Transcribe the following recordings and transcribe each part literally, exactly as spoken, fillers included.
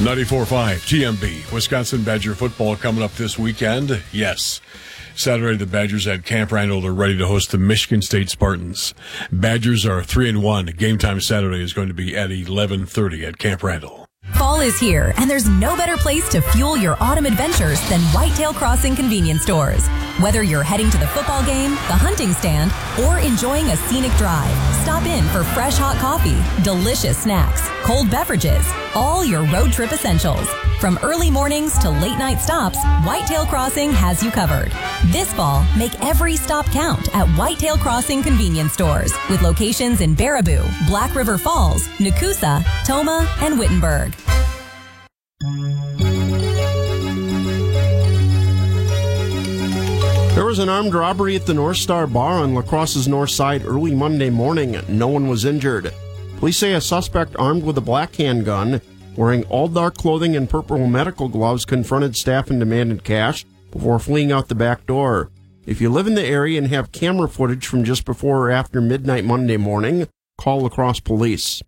ninety-four point five T M B. Wisconsin Badger football coming up this weekend. Yes. Saturday, the Badgers at Camp Randall are ready to host the Michigan State Spartans. Badgers are three and one. Game time Saturday is going to be at eleven thirty at Camp Randall. Fall is here, and there's no better place to fuel your autumn adventures than Whitetail Crossing convenience stores. Whether you're heading to the football game, the hunting stand, or enjoying a scenic drive, stop in for fresh hot coffee, delicious snacks, cold beverages, all your road trip essentials. From early mornings to late night stops, Whitetail Crossing has you covered. This fall, make every stop count at Whitetail Crossing convenience stores with locations in Baraboo, Black River Falls, Nakusa, Toma, and Wittenberg. There was an armed robbery at the North Star Bar on La Crosse's north side early Monday morning. No one was injured. Police say a suspect armed with a black handgun, wearing all dark clothing and purple medical gloves, confronted staff and demanded cash before fleeing out the back door. If you live in the area and have camera footage from just before or after midnight Monday morning, call La Crosse Police.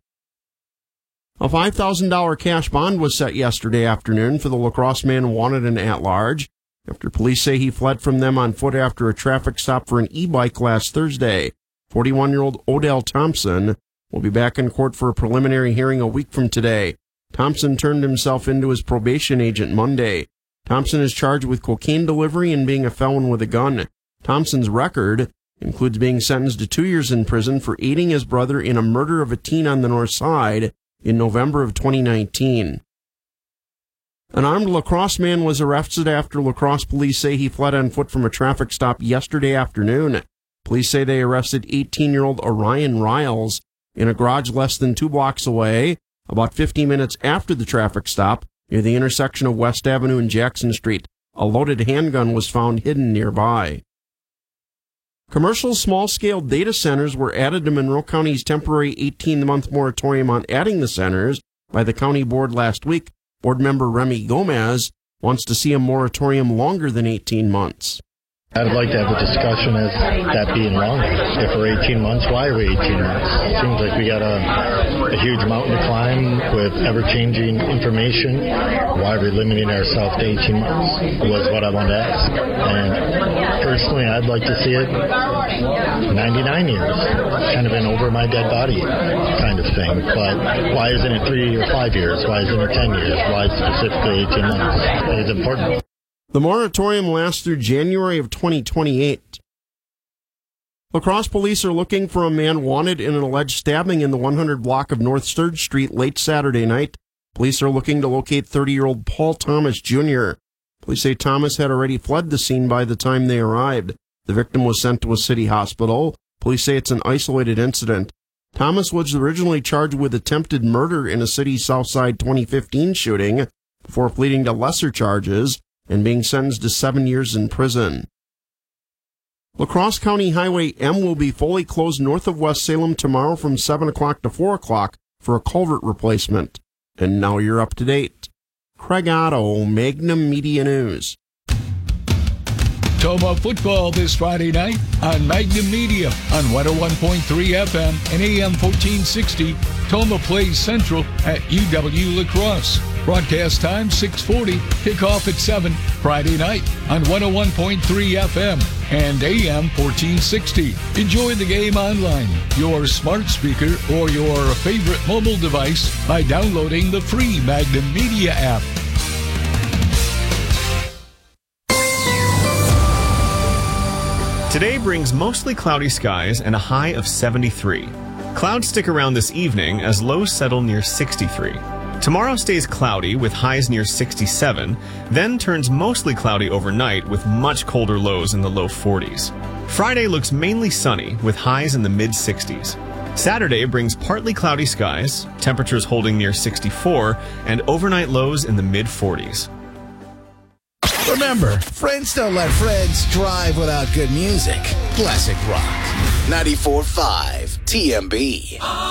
A five thousand dollars cash bond was set yesterday afternoon for the La Crosse man wanted and at large, after police say he fled from them on foot after a traffic stop for an e-bike last Thursday. forty-one-year-old Odell Thompson will be back in court for a preliminary hearing a week from today. Thompson turned himself into his probation agent Monday. Thompson is charged with cocaine delivery and being a felon with a gun. Thompson's record includes being sentenced to two years in prison for aiding his brother in a murder of a teen on the north side in November of twenty nineteen. An armed La Crosse man was arrested after La Crosse police say he fled on foot from a traffic stop yesterday afternoon. Police say they arrested eighteen-year-old Orion Riles in a garage less than two blocks away, about fifty minutes after the traffic stop near the intersection of West Avenue and Jackson Street. A loaded handgun was found hidden nearby. Commercial small-scale data centers were added to Monroe County's temporary eighteen-month moratorium on adding the centers by the county board last week. Board member Remy Gomez wants to see a moratorium longer than eighteen months. I'd like to have a discussion as that being wrong. If we're eighteen months, why are we eighteen months? It seems like we got a, a huge mountain to climb with ever-changing information. Why are we limiting ourselves to eighteen months was what I wanted to ask. And personally, I'd like to see it ninety-nine years, kind of an over my dead body kind of thing. But why isn't it three or five years? Why isn't it ten years? Why specifically eighteen months? It's important. The moratorium lasts through January of twenty twenty-eight. La Crosse police are looking for a man wanted in an alleged stabbing in the one hundred block of North Sturge Street late Saturday night. Police are looking to locate thirty-year-old Paul Thomas Junior Police say Thomas had already fled the scene by the time they arrived. The victim was sent to a city hospital. Police say it's an isolated incident. Thomas was originally charged with attempted murder in a city Southside twenty fifteen shooting before pleading to lesser charges and being sentenced to seven years in prison. La Crosse County Highway M will be fully closed north of West Salem tomorrow from seven o'clock to four o'clock for a culvert replacement. And now you're up to date. Craig Otto, Magnum Media News. Toma football this Friday night on Magnum Media on one oh one point three F M and A M fourteen sixty. Toma plays Central at U W La Crosse. Broadcast time six forty, kickoff at seven, Friday night on one oh one point three F M and A M fourteen sixty. Enjoy the game online, your smart speaker, or your favorite mobile device by downloading the free Magnum Media app. Today brings mostly cloudy skies and a high of seventy-three. Clouds stick around this evening as lows settle near sixty-three. Tomorrow stays cloudy with highs near sixty-seven, then turns mostly cloudy overnight with much colder lows in the low forties. Friday looks mainly sunny with highs in the mid-sixties. Saturday brings partly cloudy skies, temperatures holding near sixty-four, and overnight lows in the mid-forties. Remember, friends don't let friends drive without good music. Classic rock. ninety-four point five T M B.